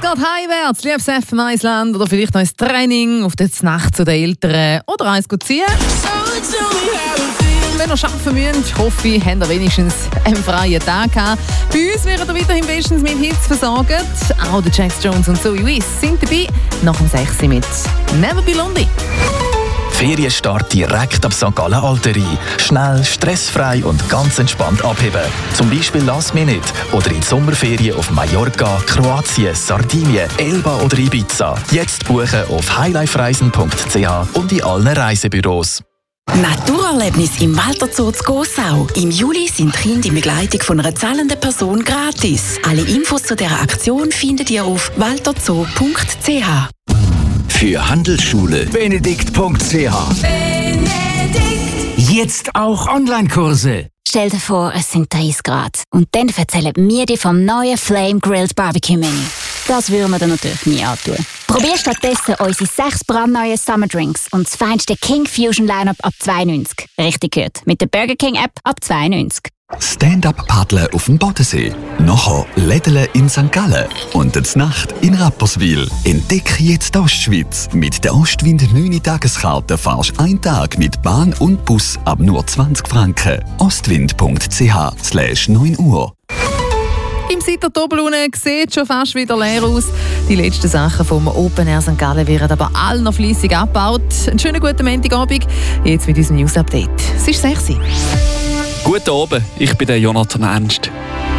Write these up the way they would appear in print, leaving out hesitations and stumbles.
geht heimwärts, liebes FM1-Land oder vielleicht noch ins Training, auf die Nacht zu den Eltern oder eins ziehen. Wenn ihr arbeiten müsst, hoffe ich, habt ihr wenigstens einen freien Tag gehabt. Bei uns werden ihr weiterhin bestens mit Hits versorgt. Auch der Jax Jones und Zoe Wiss sind dabei. Nach dem 6 mit «Never Be Lonely». Ferienstart direkt ab St. Gallen Alterei. Schnell, stressfrei und ganz entspannt abheben. Zum Beispiel Last Minute oder in die Sommerferien auf Mallorca, Kroatien, Sardinien, Elba oder Ibiza. Jetzt buchen auf highlifereisen.ch und in allen Reisebüros. Naturerlebnis im Walter Zoo zu Gossau. Im Juli sind Kinder in Begleitung von einer zahlenden Person gratis. Alle Infos zu dieser Aktion findet ihr auf walterzoo.ch. Für Handelsschule Benedikt.ch. Jetzt auch Online-Kurse. Stell dir vor, es sind 30 Grad. Und dann erzählen mir die vom neuen Flame Grilled Barbecue Menü. Das würden wir dann natürlich nie antun. Probier stattdessen unsere 6 brandneuen Summer Drinks und das feinste King Fusion Lineup ab 92. Richtig gehört. Mit der Burger King App ab 92. Stand-up-Paddeln auf dem Bodensee. Nachher Lädeln in St. Gallen. Und die Nacht in Rapperswil. Entdecke jetzt die Ostschweiz. Mit der Ostwind 9-Tageskarte fahrst du einen Tag mit Bahn und Bus ab nur 20 Franken. ostwind.ch/9 Uhr. Im Sitter Tobelune sieht schon fast wieder leer aus. Die letzten Sachen vom Open Air St. Gallen werden aber alle noch fleissig abgebaut. Einen schönen guten Montagabend. Jetzt mit unserem News-Update. Es ist 6 Uhr. Guten Abend, ich bin der Jonathan Ernst.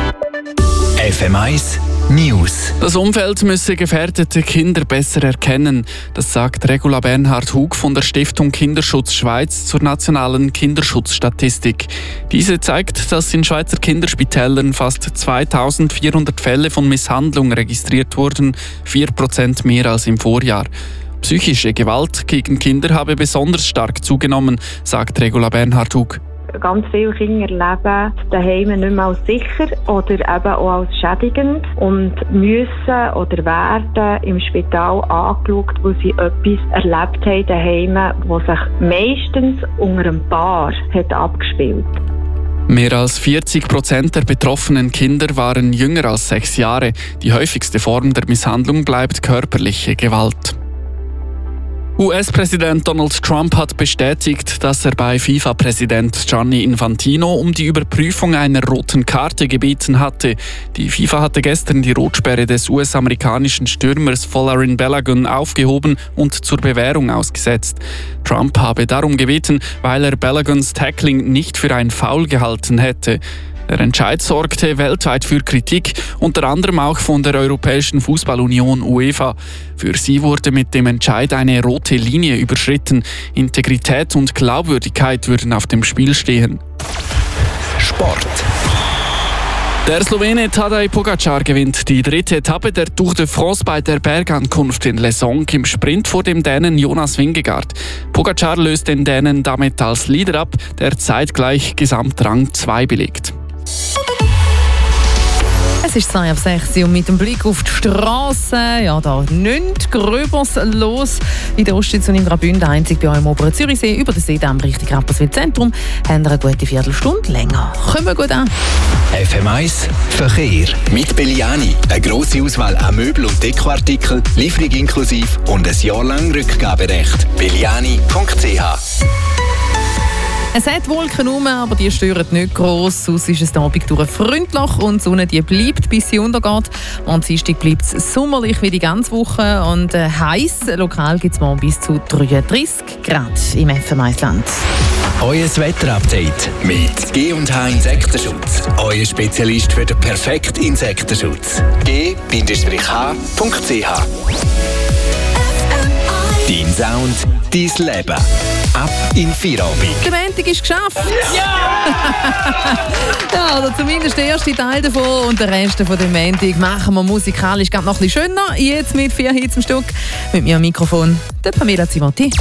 FM1 News. Das Umfeld müsse gefährdete Kinder besser erkennen. Das sagt Regula Bernhard-Hug von der Stiftung Kinderschutz Schweiz zur nationalen Kinderschutzstatistik. Diese zeigt, dass in Schweizer Kinderspitälern fast 2400 Fälle von Misshandlung registriert wurden, 4% mehr als im Vorjahr. Psychische Gewalt gegen Kinder habe besonders stark zugenommen, sagt Regula Bernhard-Hug. Ganz viele Kinder erleben daheim nicht mehr als sicher oder eben auch als schädigend und müssen oder werden im Spital angeschaut, wo sie etwas erlebt haben daheim, was sich meistens unter einem Paar hat abgespielt. Mehr als 40% der betroffenen Kinder waren jünger als 6 Jahre. Die häufigste Form der Misshandlung bleibt körperliche Gewalt. US-Präsident Donald Trump hat bestätigt, dass er bei FIFA-Präsident Gianni Infantino um die Überprüfung einer roten Karte gebeten hatte. Die FIFA hatte gestern die Rotsperre des US-amerikanischen Stürmers Folarin Balogun aufgehoben und zur Bewährung ausgesetzt. Trump habe darum gebeten, weil er Baloguns Tackling nicht für ein Foul gehalten hätte. Der Entscheid sorgte weltweit für Kritik, unter anderem auch von der Europäischen Fußballunion UEFA. Für sie wurde mit dem Entscheid eine rote Linie überschritten. Integrität und Glaubwürdigkeit würden auf dem Spiel stehen. Sport. Der Slowene Tadej Pogačar gewinnt die 3. Etappe der Tour de France bei der Bergankunft in Lesong im Sprint vor dem Dänen Jonas Vingegaard. Pogačar löst den Dänen damit als Leader ab, der zeitgleich Gesamtrang 2 belegt. Es ist 6 Uhr und mit dem Blick auf die Straße, ja, da nichts Gröbers los. In der Ostschweiz und in Graubünden, einzig bei euch im oberen Zürichsee, über den Seedamm Richtung Rapperswil Zentrum, haben wir eine gute Viertelstunde länger. Kommen wir gut an. FM1 Verkehr. Mit Belliani. Eine grosse Auswahl an Möbel- und Dekoartikeln, Lieferung inklusive und ein Jahr lang Rückgaberecht. Belliani.ch. Es hat Wolken herum, aber die stören nicht gross. Sonst ist es den Abend durch freundlich und die Sonne die bleibt, bis sie untergeht. Am Dienstag bleibt es sommerlich wie die ganze Woche und heiß. Lokal gibt es morgen bis zu 33 Grad im FM1-Land. Euer Wetterupdate mit G&H Insektenschutz. Euer Spezialist für den perfekten Insektenschutz. G-H.ch. Dein Sound, dein Leben. Ab in Feierabend. Der Montag ist geschafft. Ja! Ja, oder zumindest der erste Teil davon. Und den Rest von dem Montag machen wir musikalisch noch ein bisschen schöner. Jetzt mit 4 Hits am Stück. Mit mir am Mikrofon, der Pamela Zimotti.